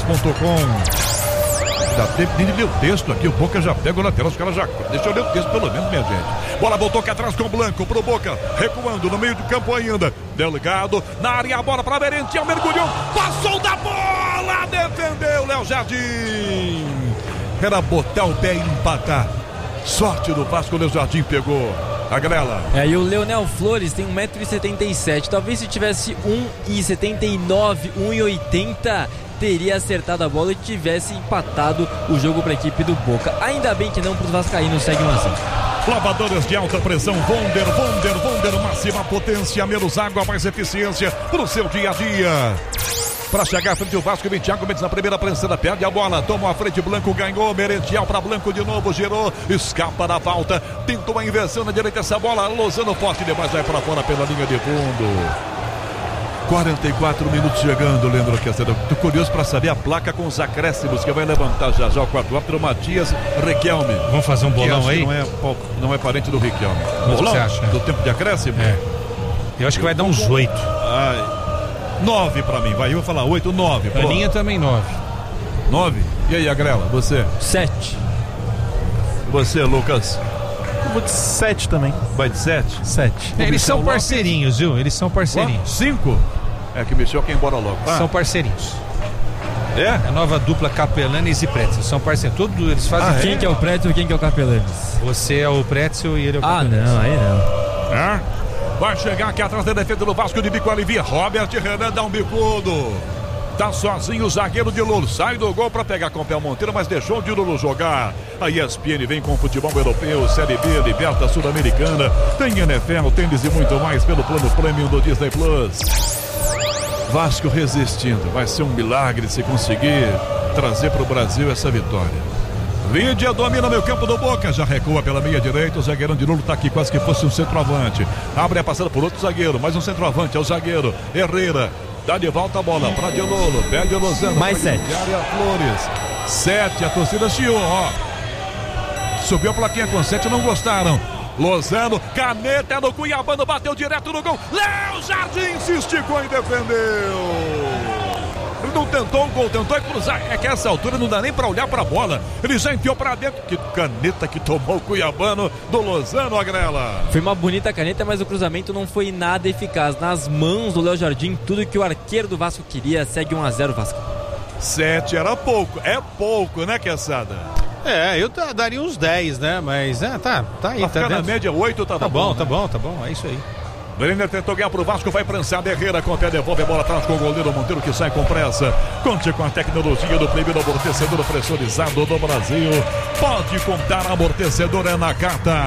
esportes.com. Dá tempo de ler o texto aqui, o Boca já pega o lateral, os caras já... Deixa eu ler o texto pelo menos, minha gente. Bola voltou aqui atrás com o Blanco, pro Boca, recuando no meio do campo ainda. Delegado, na área, a bola pra Merentiel, mergulhou, passou da bola, defendeu Léo Jardim. Era botar o pé e empatar. Sorte do Vasco, o Léo Jardim pegou a grela. E o Leonel Flores tem 1,77m. Talvez se tivesse 1,79m, 1,80m, teria acertado a bola e tivesse empatado o jogo para a equipe do Boca. Ainda bem que não, para os vascaínos, segue 1-0. Lavadoras de alta pressão Wonder, máxima potência, menos água, mais eficiência para o seu dia a dia. Para chegar frente ao Vasco, vem Thiago Mendes na primeira prensada, perde a bola, toma a frente, Blanco ganhou, Merentiel para Blanco de novo, girou, escapa da falta, tentou a inversão na direita, essa bola, Lozano forte demais, vai para fora pela linha de fundo. 44 minutos chegando, Leandro Quezada. Tô curioso para saber a placa com os acréscimos que vai levantar já o quadro Matias Riquelme. Vamos fazer um bolão aí? Não é parente do Riquelme. Mas bolão? O que você acha? Do tempo de acréscimo? Eu acho que vai dar uns 8. 9 para mim, vai. Eu vou falar 8, 9. Aninha também 9. 9? E aí, Agrela, você? 7. Você, Lucas? Eu vou de 7 também. Vai de 7? 7. Eles são parceirinhos, viu? Eles são parceirinhos. 5? É que mexeu quem embora logo. São parceirinhos. É? A nova dupla Capelanes e Pretzel. São parceiros. Todos eles fazem. Quem que é o Pretzel e quem que é o Capelanes? Você é o Pretzel e ele é o Capelanes. Não, aí não. Vai chegar aqui atrás da defesa do Vasco, de bico alivia. Robert Renan dá um bicudo. Tá sozinho o zagueiro de Lolo. Sai do gol para pegar com o pé Monteiro, mas deixou de Lolo jogar. A ESPN vem com futebol europeu, Série B, Liberta Sul-Americana. Tem NFL, tênis e muito mais pelo plano Premium do Disney Plus. Vasco resistindo. Vai ser um milagre se conseguir trazer para o Brasil essa vitória. Vidia domina meio campo do Boca, já recua pela meia direita, o zagueirão de Lula tá aqui quase que fosse um centroavante. Abre a passada por outro zagueiro, mais um centroavante, é o zagueiro Herrera. Dá de volta a bola para de Lolo, pede o Lozano. Mais 7. Flores. 7, a torcida chiou, ó. Subiu a plaquinha com 7, não gostaram. Lozano, caneta no Cuiabano, bateu direto no gol. Léo Jardim se esticou e defendeu. Ele não tentou o gol, tentou cruzar. É que a essa altura não dá nem pra olhar pra bola. Ele já enfiou pra dentro. Que caneta que tomou o Cuiabano do Lozano, Agrela. Foi uma bonita caneta, mas o cruzamento não foi nada eficaz. Nas mãos do Léo Jardim, tudo que o arqueiro do Vasco queria. Segue 1-0 Vasco. 7 era pouco. É pouco, né, Quezada? Eu daria uns 10, né? Mas tá aí. Pra ficar na média 8, tá bom. Tá bom. É isso aí. Brenner tentou ganhar pro Vasco, vai prensar Herrera com o pé, devolve a bola atrás com o goleiro Monteiro que sai com pressa. Conte com a tecnologia do primeiro amortecedor pressurizado do Brasil. Pode contar, amortecedor é na carta.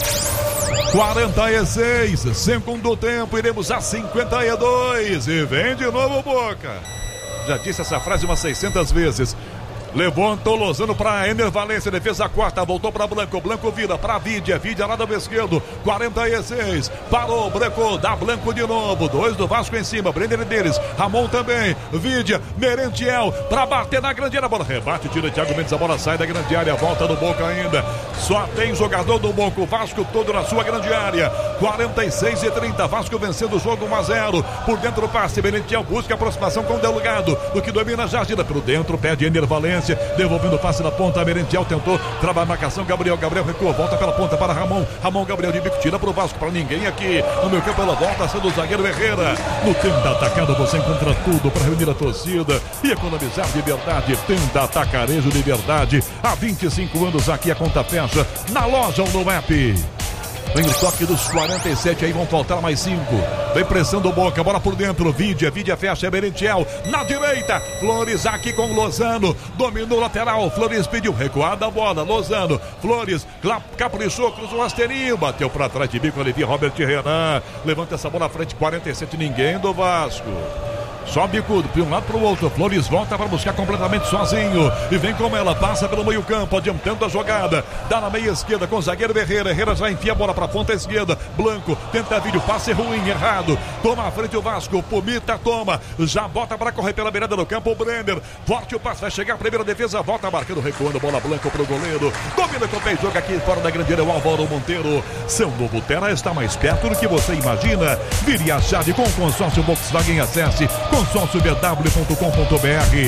46, segundo tempo, iremos a 52 e vem de novo Boca. Já disse essa frase umas 600 vezes. Levantou Lozano para Ener Valencia, defesa quarta, voltou para Blanco, Blanco vira para Vidia lá do esquerdo, 46, parou, Branco, dá Blanco de novo, 2 do Vasco em cima, Brenner deles, Ramon também, Vidia, Merentiel, para bater na grande área, bola rebate, tira Thiago Mendes, a bola sai da grande área, volta do Boca ainda, só tem jogador do Boca, o Vasco todo na sua grande área, 46-30, Vasco vencendo o jogo 1-0, por dentro do passe, Merentiel busca aproximação com o delegado, do que domina Jardina, por dentro, pede Ener Valencia, devolvendo o passe na ponta, Merentiel tentou, trava a marcação, Gabriel recuou, volta pela ponta para Ramon Gabriel de bico, tira para o Vasco, para ninguém aqui, no meu campo ela volta, sendo o zagueiro Herrera, no Tenda Atacado você encontra tudo para reunir a torcida e economizar de verdade, Tenda Atacarejo de verdade, há 25 anos aqui a conta fecha, na loja ou no app. Vem o toque dos 47, aí vão faltar mais 5. Vem pressão do Boca, bola por dentro. Vidia fecha, Merentiel na direita. Flores aqui com Lozano. Dominou lateral. Flores pediu recuada a bola. Lozano, Flores caprichou, cruzou o rasteirinho. Bateu pra trás de bico, alivia Robert Renan. Levanta essa bola à frente, 47, ninguém do Vasco. Só bicudo, de um lado para o outro. Flores volta para buscar completamente sozinho. E vem com ela, passa pelo meio campo, adiantando a jogada. Dá na meia esquerda com o zagueiro Herrera. Herrera já enfia a bola para a ponta esquerda. Blanco tenta vídeo, passe ruim, errado. Toma a frente o Vasco, Pumita toma. Já bota para correr pela beirada do campo o Brenner. Forte o passe, vai chegar a primeira defesa. Volta marcando, recuando, bola Blanco para o goleiro. Domina com o pé, joga aqui fora da grande área o Álvaro Monteiro. Seu novo Terra está mais perto do que você imagina. Vire a chave com o consórcio Volkswagen, acesse consórciobw.com.br.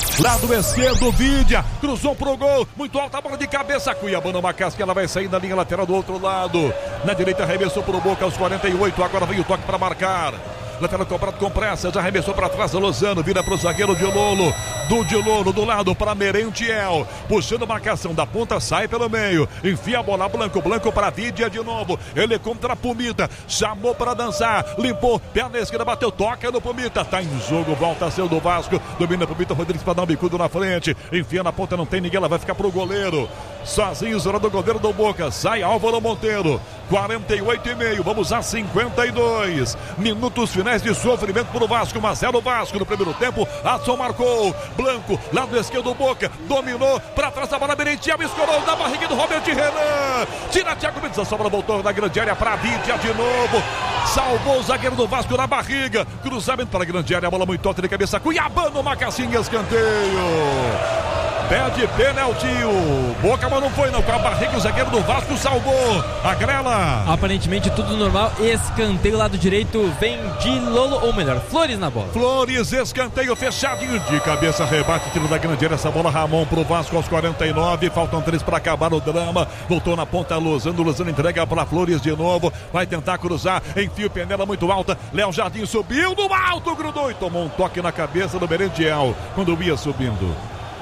Lado esquerdo, Vidia, cruzou pro gol, muito alta a bola de cabeça, Cuiabano, uma casca, ela vai sair na linha lateral do outro lado. Na direita arremessou pro Boca aos 48, agora vem o toque para marcar. Lateral cobrado com pressa, já arremessou para trás o Lozano, vira para o zagueiro Dilolo, do lado para Merentiel, puxando marcação da ponta, sai pelo meio, enfia a bola, Blanco para Vidia de novo, ele contra a Pumita, chamou para dançar, limpou, perna esquerda, bateu, toca no Pumita, tá em jogo, volta a ser do Vasco, domina a Pumita, Rodrigues para dar um bicudo na frente, enfia na ponta, não tem ninguém, ela vai ficar pro goleiro, sozinho, zona do goleiro do Boca, sai Álvaro Monteiro, 48,5, vamos a 52 minutos finais de sofrimento pro Vasco, 1-0 Vasco no primeiro tempo, Adson marcou, Blanco, lado esquerdo do Boca, dominou, pra trás da bola, Merentiel, escorou na barriga do Robert Renan, tira Thiago Mendes, a sobra voltou na grande área pra Vidia de novo, salvou o zagueiro do Vasco na barriga, cruzamento para a grande área, a bola muito alta de cabeça, Cuiabano, Macassinha, escanteio. Pede pênalti, o Boca, mas não foi não, com a barriga o zagueiro do Vasco salvou, a Grela. Aparentemente tudo normal, escanteio lado direito, vem de Lolo, ou melhor, Flores na bola. Flores, escanteio fechadinho de cabeça, rebate, tiro da grande área, essa bola Ramon pro Vasco aos 49, faltam 3 para acabar o drama, voltou na ponta Lozano entrega para Flores de novo, vai tentar cruzar, enfia o Penela muito alta, Léo Jardim subiu no alto, grudou e tomou um toque na cabeça do Merentiel, quando ia subindo.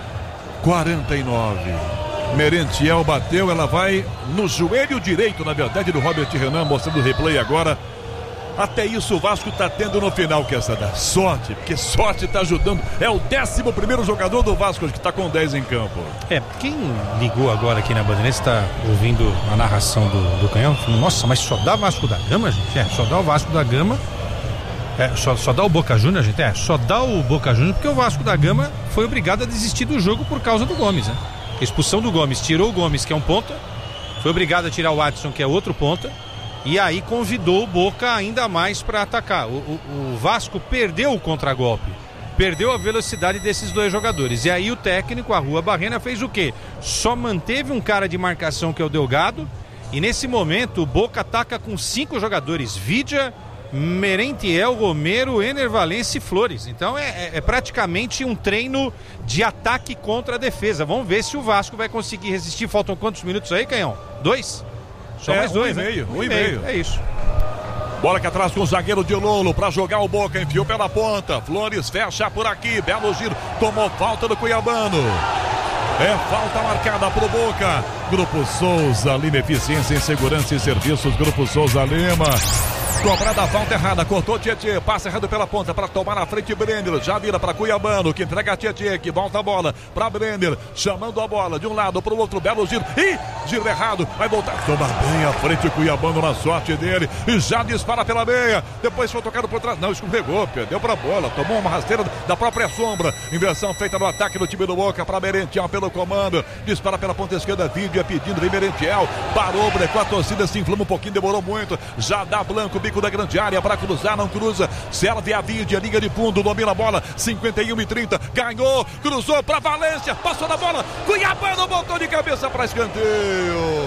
49. Merentiel bateu, ela vai no joelho direito, na verdade, do Robert Renan, mostrando o replay agora. Até isso o Vasco tá tendo no final, que essa da sorte, porque sorte tá ajudando. É o 11º jogador do Vasco que tá com 10 em campo. Quem ligou agora aqui na Bandeirantes está ouvindo a narração do Canhão, falando, nossa, mas só dá Vasco da Gama, gente? Só dá o Vasco da Gama. Só dá o Boca Juniors, gente? Só dá o Boca Juniors porque o Vasco da Gama foi obrigado a desistir do jogo por causa do Gomes, né? A expulsão do Gomes, tirou o Gomes, que é um ponta, foi obrigado a tirar o Adson, que é outro ponta, e aí convidou o Boca ainda mais para atacar. O Vasco perdeu o contragolpe, perdeu a velocidade desses dois jogadores, e aí o técnico, a Rua Barrena, fez o quê? Só manteve um cara de marcação, que é o Delgado, e nesse momento o Boca ataca com 5 jogadores, Vidia, Merentiel, Romero, Ener Valencia e Flores. Então é praticamente um treino de ataque contra a defesa. Vamos ver se o Vasco vai conseguir resistir. Faltam quantos minutos aí, Canhão? 2? Só mais 2, né? Um e meio. É isso. Bola que atrás com o zagueiro de Lolo para jogar o Boca, enfiou pela ponta. Flores fecha por aqui, belo giro, tomou falta do Cuiabano. É falta marcada pro Boca. Grupo Souza Lima, eficiência em segurança e serviços. Grupo Souza Lima. Cobrada a falta errada, cortou Tietê, passa errado pela ponta para tomar na frente Brenner, já vira para Cuiabano, que entrega a Tietê, que volta a bola para Brenner, chamando a bola de um lado para o outro, belo giro, e giro errado, vai voltar, toma bem à frente Cuiabano na sorte dele, e já dispara pela meia, depois foi tocado por trás, não, escorregou, perdeu para a bola, tomou uma rasteira da própria sombra, inversão feita no ataque do time do Boca para Merentiel pelo comando, dispara pela ponta esquerda, Vidia pedindo, vem Merentiel, parou, brecou, a torcida se inflama um pouquinho, demorou muito, já dá Blanco, bico da grande área para cruzar, não cruza, serve a Vidia, liga de fundo, domina a bola, 51-30, ganhou, cruzou para Valência, passou na bola, Cuiabano botou de cabeça para escanteio.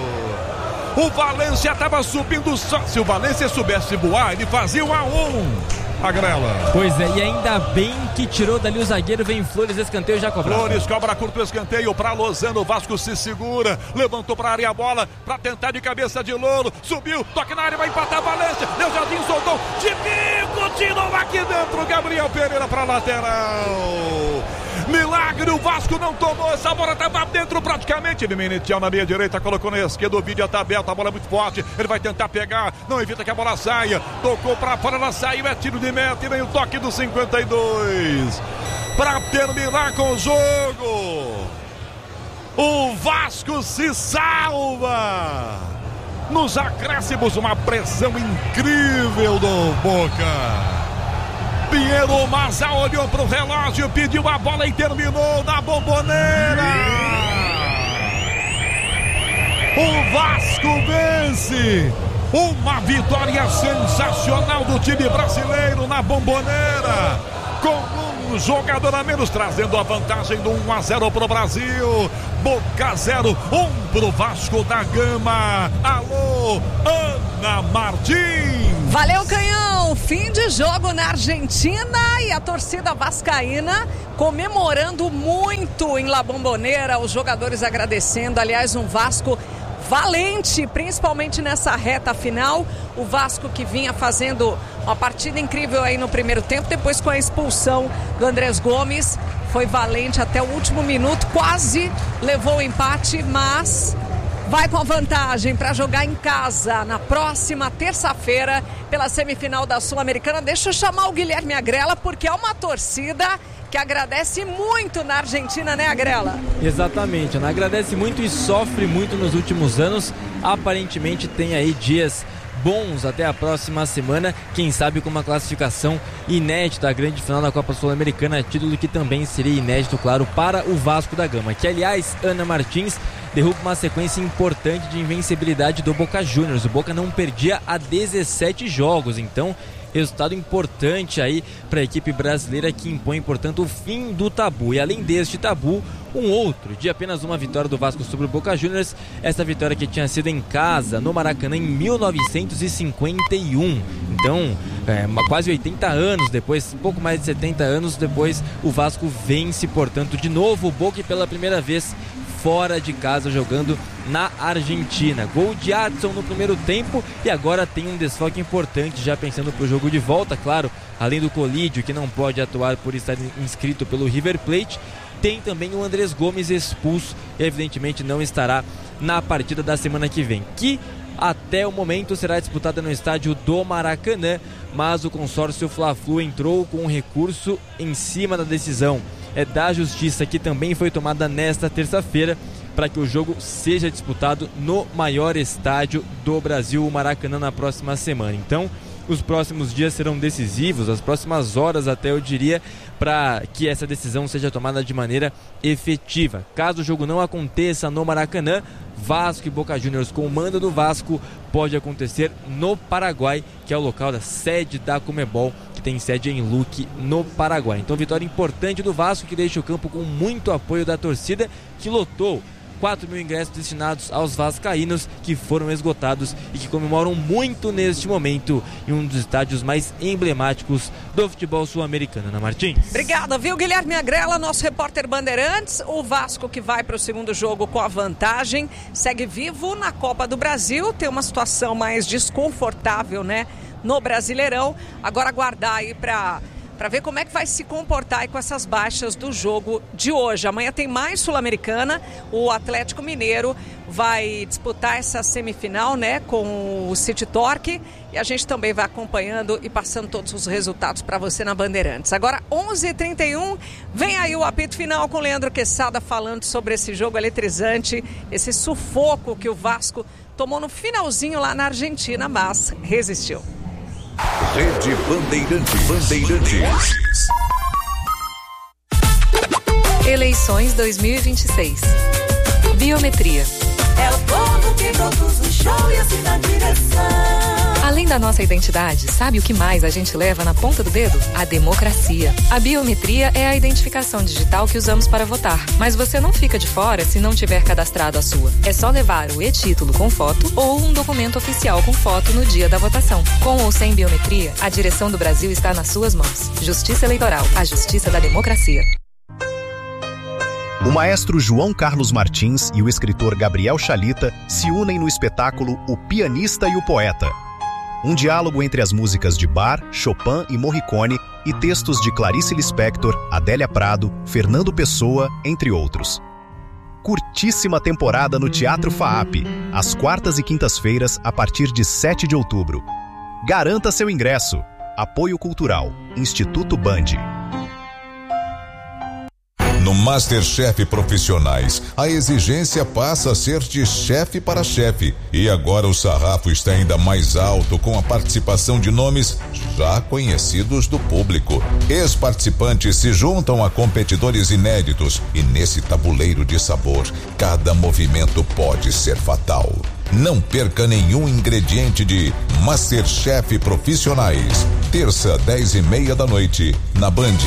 O Valência estava subindo só, se o Valência soubesse voar, ele fazia 1-1. A Grela. Pois é, e ainda bem que tirou dali o zagueiro, vem Flores, escanteio já cobrado. Flores cobra curto escanteio para Lozano, o Vasco se segura, levantou para a área a bola, para tentar de cabeça de Lolo, subiu, toque na área, vai empatar Valência, Léo Jardim soltou, de bico, tirou aqui dentro, Gabriel Pereira para lateral. Milagre, o Vasco não tomou, essa bola estava dentro praticamente, ele Merentiel na meia direita, colocou na esquerda, o Vidia tá aberto, a bola é muito forte, ele vai tentar pegar, não evita que a bola saia, tocou para fora, ela saiu, é tiro de meta e vem o toque do 52, para terminar com o jogo, o Vasco se salva, nos acréscimos, uma pressão incrível do Boca. Pinheiro Maza olhou pro relógio, pediu a bola e terminou na Bomboneira. O Vasco vence. Uma vitória sensacional do time brasileiro na Bomboneira. Com um jogador a menos, trazendo a vantagem do 1-0 pro Brasil. Boca 0, 1 pro Vasco da Gama. Alô, Ana Martins. Valeu, Canhão! Fim de jogo na Argentina e a torcida vascaína comemorando muito em La Bombonera, os jogadores agradecendo. Aliás, um Vasco valente, principalmente nessa reta final. O Vasco que vinha fazendo uma partida incrível aí no primeiro tempo, depois com a expulsão do Andrés Gomes, foi valente até o último minuto, quase levou o empate, mas vai com a vantagem para jogar em casa na próxima terça-feira pela semifinal da Sul-Americana. Deixa eu chamar o Guilherme Agrela, porque é uma torcida que agradece muito na Argentina, né, Agrela? Exatamente, Ana, agradece muito e sofre muito nos últimos anos. Aparentemente tem aí dias bons até a próxima semana, quem sabe com uma classificação inédita à grande final da Copa Sul-Americana, título que também seria inédito, claro, para o Vasco da Gama, que aliás, Ana Martins, derruba uma sequência importante de invencibilidade do Boca Juniors. O Boca não perdia há 17 jogos, então resultado importante aí para a equipe brasileira, que impõe, portanto, o fim do tabu. E além deste tabu, um outro, de apenas uma vitória do Vasco sobre o Boca Juniors, essa vitória que tinha sido em casa, no Maracanã, em 1951. Então, quase 80 anos depois, pouco mais de 70 anos depois, o Vasco vence, portanto, de novo o Boca, e pela primeira vez fora de casa, jogando na Argentina. Gol de Adson no primeiro tempo, e agora tem um desfoque importante, já pensando para o jogo de volta, claro, além do Colídio, que não pode atuar por estar inscrito pelo River Plate, tem também o Andrés Gomes expulso, e evidentemente não estará na partida da semana que vem, que até o momento será disputada no estádio do Maracanã, mas o consórcio Fla-Flu entrou com um recurso em cima da decisão da Justiça, que também foi tomada nesta terça-feira, para que o jogo seja disputado no maior estádio do Brasil, o Maracanã, na próxima semana. Então, os próximos dias serão decisivos, as próximas horas até, eu diria, para que essa decisão seja tomada de maneira efetiva. Caso o jogo não aconteça no Maracanã, Vasco e Boca Juniors com o mando do Vasco pode acontecer no Paraguai, que é o local da sede da Conmebol, que tem sede em Luque, no Paraguai. Então, vitória importante do Vasco, que deixa o campo com muito apoio da torcida, que lotou 4 mil ingressos destinados aos vascaínos, que foram esgotados e que comemoram muito neste momento em um dos estádios mais emblemáticos do futebol sul-americano. Ana Martins. Obrigada, viu, Guilherme Agrela, nosso repórter Bandeirantes. O Vasco, que vai para o segundo jogo com a vantagem, segue vivo na Copa do Brasil, tem uma situação mais desconfortável, né, no Brasileirão. Agora aguardar aí para ver como é que vai se comportar aí com essas baixas do jogo de hoje. Amanhã tem mais Sul-Americana, o Atlético Mineiro vai disputar essa semifinal, né, com o City Torque, e a gente também vai acompanhando e passando todos os resultados para você na Bandeirantes. Agora 11h31, vem aí o apito final com o Leandro Quesada falando sobre esse jogo eletrizante, esse sufoco que o Vasco tomou no finalzinho lá na Argentina, mas resistiu. Rede Bandeirantes. Eleições 2026. Biometria. É o povo que produz o show e assim na direção. Além da nossa identidade, sabe o que mais a gente leva na ponta do dedo? A democracia. A biometria é a identificação digital que usamos para votar. Mas você não fica de fora se não tiver cadastrado a sua. É só levar o e-título com foto ou um documento oficial com foto no dia da votação. Com ou sem biometria, a direção do Brasil está nas suas mãos. Justiça Eleitoral, a justiça da democracia. O maestro João Carlos Martins e o escritor Gabriel Chalita se unem no espetáculo O Pianista e o Poeta. Um diálogo entre as músicas de Bach, Chopin e Morricone e textos de Clarice Lispector, Adélia Prado, Fernando Pessoa, entre outros. Curtíssima temporada no Teatro FAAP, às quartas e quintas-feiras, a partir de 7 de outubro. Garanta seu ingresso. Apoio Cultural, Instituto Band. No MasterChef Profissionais, a exigência passa a ser de chefe para chefe. E agora o sarrafo está ainda mais alto, com a participação de nomes já conhecidos do público. Ex-participantes se juntam a competidores inéditos, e nesse tabuleiro de sabor, cada movimento pode ser fatal. Não perca nenhum ingrediente de MasterChef Profissionais. Terça, 10h30 da noite, na Band.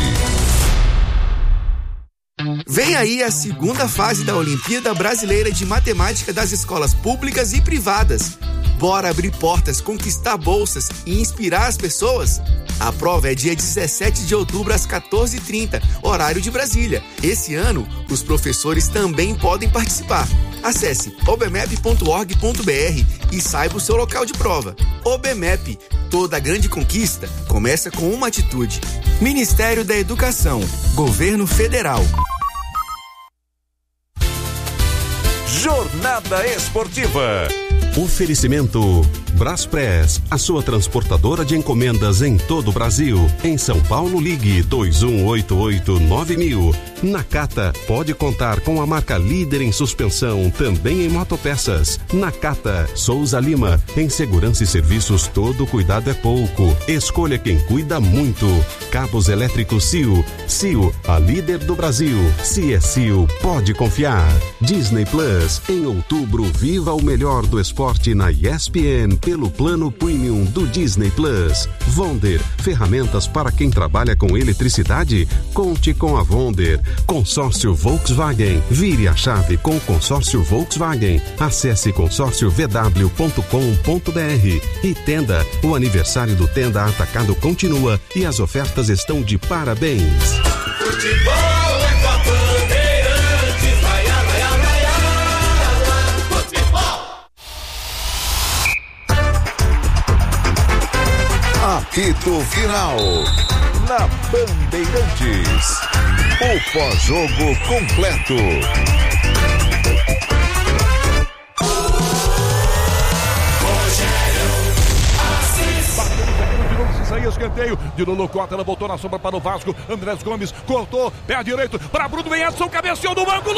Vem aí a segunda fase da Olimpíada Brasileira de Matemática das escolas públicas e privadas. Bora abrir portas, conquistar bolsas e inspirar as pessoas? A prova é dia 17 de outubro às 14h30, horário de Brasília. Esse ano, os professores também podem participar. Acesse obmep.org.br e saiba o seu local de prova. OBMEP, toda grande conquista começa com uma atitude. Ministério da Educação, Governo Federal. Jornada Esportiva. Oferecimento Braspress, a sua transportadora de encomendas em todo o Brasil. Em São Paulo, ligue 2188-9000. Nakata pode contar com a marca líder em suspensão, também em motopeças. Nakata, Souza Lima, em segurança e serviços todo cuidado é pouco. Escolha quem cuida muito. Cabos elétricos Sil. Sil, a líder do Brasil. Se é Sil, pode confiar. Disney Plus, em outubro, viva o melhor do esporte na ESPN pelo plano premium do Disney Plus. Vonder, ferramentas para quem trabalha com eletricidade? Conte com a Vonder. Consórcio Volkswagen. Vire a chave com o consórcio Volkswagen. Acesse consórciovw.com.br. E Tenda, o aniversário do Tenda Atacado continua e as ofertas estão de parabéns. Futebol é com a Bandeirantes, vai, futebol. Apito final na Bandeirantes. O pós-jogo completo. Aí escanteio de Lulu Cota, ela voltou na sombra para o Vasco. Andrés Gomes cortou, pé direito para Bruno Edson, cabeceou do ângulo.